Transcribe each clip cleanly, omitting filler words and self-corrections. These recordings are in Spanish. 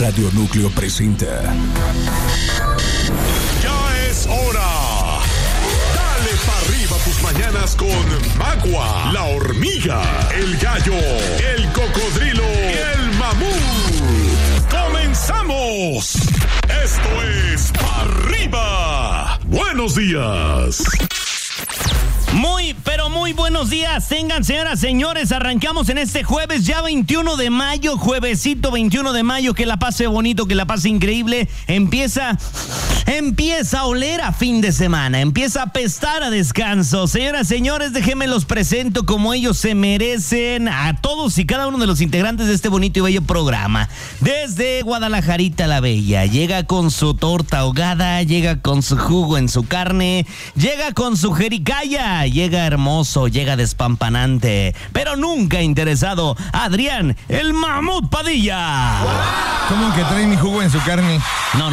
Radio Núcleo presenta. Ya es hora. Dale pa' arriba tus mañanas con Magua, la hormiga, el gallo, el cocodrilo y el mamut. ¡Comenzamos! Esto es Pa' Arriba. Buenos días. Muy, pero muy buenos días. Tengan, señoras, señores, arrancamos en este jueves ya 21 de mayo, juevesito 21 de mayo. Que la pase bonito, que la pase increíble. Empieza a oler a fin de semana, empieza a apestar a descanso. Señoras, señores, déjenme los presento como ellos se merecen a todos y cada uno de los integrantes de este bonito y bello programa. Desde Guadalajarita la Bella, llega con su torta ahogada, llega con su jugo en su carne, llega con su jericaya, llega hermoso, llega despampanante, pero nunca interesado, Adrián, el mamut Padilla. ¿Cómo que trae mi jugo en su carne? No,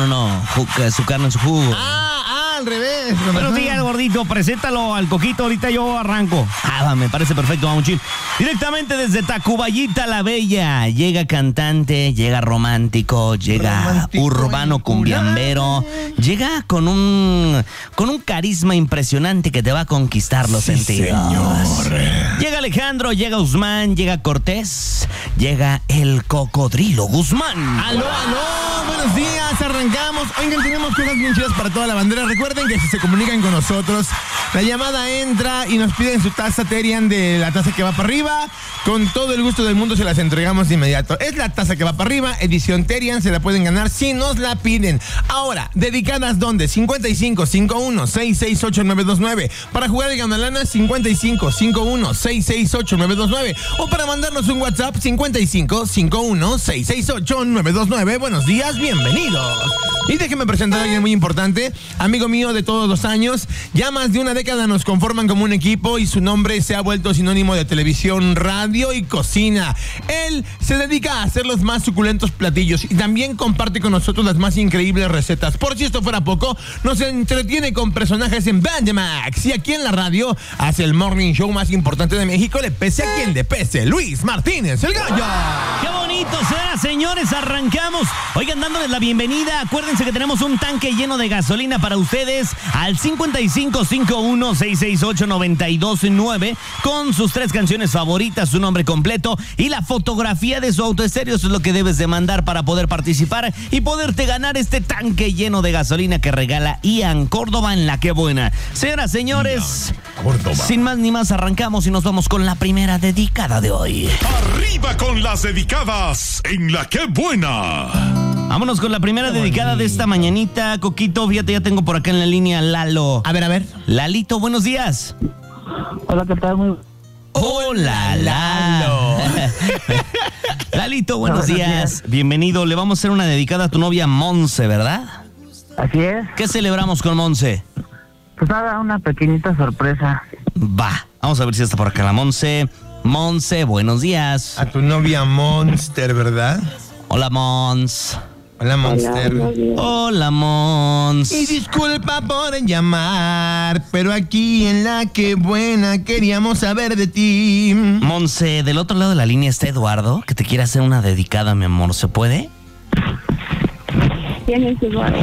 su carne en su jugo. Al revés. Buenos días, gordito, preséntalo al Coquito, ahorita yo arranco. Me parece perfecto, mamuchín. Directamente desde Tacubayita la Bella, llega cantante, llega romántico, llega urbano cumbiambero, llega con un carisma impresionante que te va a conquistar los sentidos. Señor. Llega Alejandro, llega Guzmán, llega Cortés, llega el cocodrilo Guzmán. Aló, buenos días, arrancamos. Oigan, tenemos cosas bien chidas para toda la bandera. Recuerden que si se comunican con nosotros, la llamada entra y nos piden su taza Terian de la taza que va para arriba. Con todo el gusto del mundo se las entregamos de inmediato. Es la taza que va para arriba, edición Terian, se la pueden ganar si nos la piden. Ahora, dedicadas ¿dónde? 55 51 668 929. Para jugar el Ganalana, 55 51 668 929. O para mandarnos un WhatsApp, 55 51 668 929. Buenos días, bienvenidos. Y déjenme presentar a alguien muy importante, amigo mío de todos los años. Ya más de una década nos conforman como un equipo y su nombre se ha vuelto sinónimo de televisión, radio y cocina. Él se dedica a hacer los más suculentos platillos y también comparte con nosotros las más increíbles recetas. Por si esto fuera poco, nos entretiene con personajes en Bandemax y aquí en la radio hace el morning show más importante de México, le pese a quien le pese, Luis Martínez, el gallo. ¡Qué bonito será, señores! Arrancamos. Oigan, dándoles la bienvenida. Acuérdense que tenemos un tanque lleno de gasolina para ustedes al 55 51 668 929 con sus 3 canciones favoritas, su nombre completo y la fotografía de su autoestéreo. Eso es lo que debes de mandar para poder participar y poderte ganar este tanque lleno de gasolina que regala Ian Córdoba en La Qué Buena. Señoras, señores, sin más ni más arrancamos y nos vamos con la primera dedicada de hoy. Arriba con las dedicadas en La Qué Buena. Vámonos con la primera dedicada de esta mañanita, Coquito. Fíjate, ya tengo por acá en la línea Lalo. A ver. Lalito, buenos días. Hola, ¿qué tal? Hola, Lalo. Lalito, buenos días. Bienvenido. Le vamos a hacer una dedicada a tu novia Monse, ¿verdad? Así es. ¿Qué celebramos con Monse? Pues nada, una pequeñita sorpresa. Va, vamos a ver si está por acá la Monse. Monse, buenos días. A tu novia Monster, ¿verdad? Hola, Mons. Hola, Monster. Hola, Mons. Y disculpa por llamar, pero aquí en La Qué Buena queríamos saber de ti. Monse, del otro lado de la línea está Eduardo, que te quiere hacer una dedicada, mi amor. ¿Se puede? ¿Quién es Eduardo?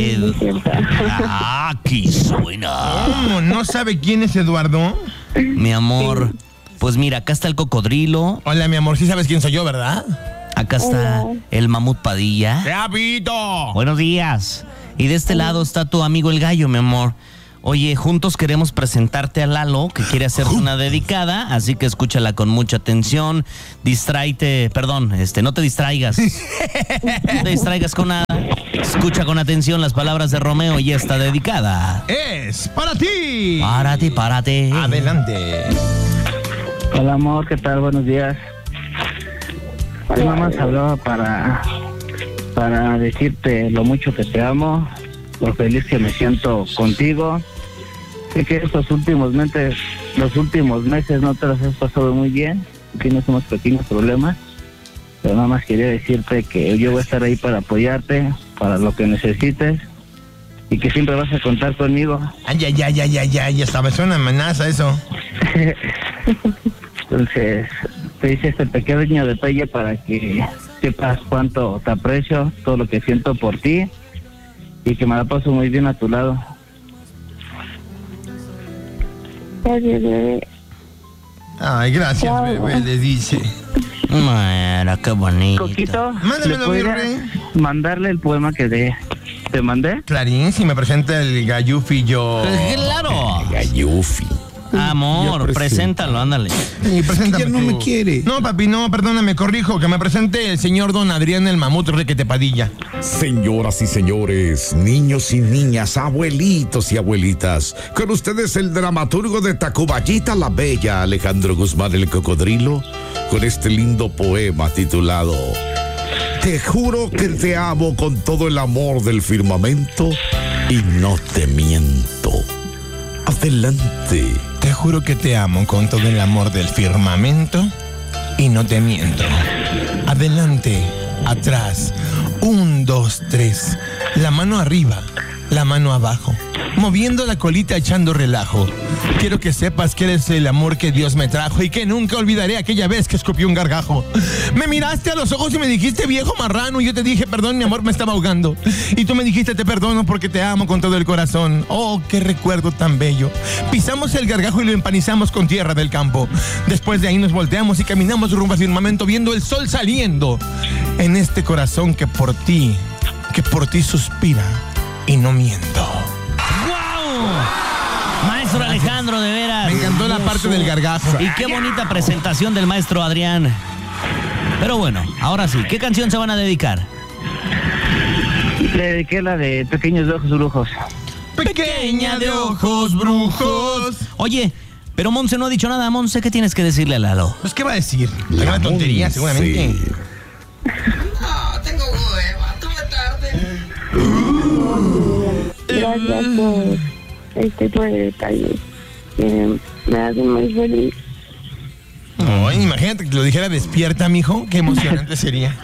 Aquí suena. ¿Cómo? ¿No sabe quién es Eduardo? Mi amor, pues mira, acá está el cocodrilo. Hola, mi amor, sí sabes quién soy yo, ¿verdad? Acá está el mamut Padilla. ¡Rapito! Buenos días. Y de este lado está tu amigo el gallo, mi amor. Oye, juntos queremos presentarte a Lalo, que quiere hacerte una dedicada, así que escúchala con mucha atención. No te distraigas. No te distraigas con nada. Escucha con atención las palabras de Romeo y esta dedicada. Es para ti. Párate. Adelante. Hola, amor, ¿qué tal? Buenos días. Mi mamá se hablaba para decirte lo mucho que te amo, lo feliz que me siento contigo. Sé que los últimos meses no te los has pasado muy bien, tienes unos pequeños problemas, pero nada más quería decirte que yo voy a estar ahí para apoyarte, para lo que necesites, y que siempre vas a contar conmigo. Ya estaba, es una amenaza eso. Entonces, te hice este pequeño detalle para que sepas cuánto te aprecio, todo lo que siento por ti y que me la paso muy bien a tu lado. Gracias, bebé. Ay, gracias, Chao. bebé, le dice. Mira, qué bonito. Coquito, Mándamelo, ¿le podría mi rey. mandarle el poema que te mandé? Clarín, si me presenta el Gayufi, yo... Claro. Gayufi. Amor, preséntalo, ándale. Sí, preséntame Ya no tú. me quiere. No, papi, no, perdóname, corrijo. Que me presente el señor don Adrián el Mamut Requete Padilla. Señoras y señores, niños y niñas, abuelitos y abuelitas, con ustedes el dramaturgo de Tacubayita la Bella, Alejandro Guzmán el Cocodrilo, con este lindo poema titulado Te juro que te amo con todo el amor del firmamento y no te miento. Adelante. Te juro que te amo con todo el amor del firmamento y no te miento. Adelante, atrás, 1, 2, 3. La mano arriba, la mano abajo, moviendo la colita echando relajo. Quiero que sepas que eres el amor que Dios me trajo y que nunca olvidaré aquella vez que escupí un gargajo. Me miraste a los ojos y me dijiste viejo marrano y yo te dije perdón, mi amor, me estaba ahogando. Y tú me dijiste te perdono porque te amo con todo el corazón. Oh, qué recuerdo tan bello. Pisamos el gargajo y lo empanizamos con tierra del campo. Después de ahí nos volteamos y caminamos rumbo al firmamento viendo el sol saliendo en este corazón que por ti suspira y no miento. ¡Guau! Maestro Alejandro, de veras. Me encantó la parte del gargajo. Y qué bonita presentación del maestro Adrián. Pero bueno, ahora sí, ¿qué canción se van a dedicar? Le dediqué la de Pequeños de Ojos Brujos. Pequeña de ojos brujos. Oye, pero Monse no ha dicho nada. Monse, ¿qué tienes que decirle a Lalo? Pues, ¿qué va a decir? Una tontería, seguramente. Sí. Gracias por el detalle. Me hace muy feliz. Ay, imagínate que lo dijera despierta, mijo. Qué emocionante sería.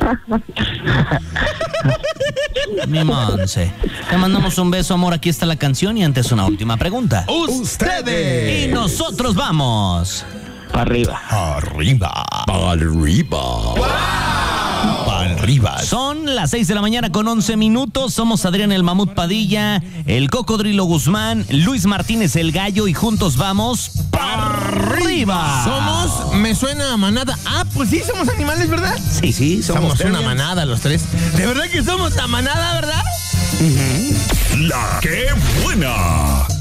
Mi Monse. Te mandamos un beso, amor. Aquí está la canción y antes una última pregunta. ¡Ustedes! Y nosotros vamos. Para arriba. Arriba. Arriba. Para arriba. Son las 6 de la mañana con 11 minutos. Somos Adrián el Mamut Padilla, el Cocodrilo Guzmán, Luis Martínez el Gallo y juntos vamos para arriba. Somos, me suena a manada. Ah, pues sí, somos animales, ¿verdad? Sí, Somos una manada los tres. ¿De verdad que somos la manada, verdad? La que buena.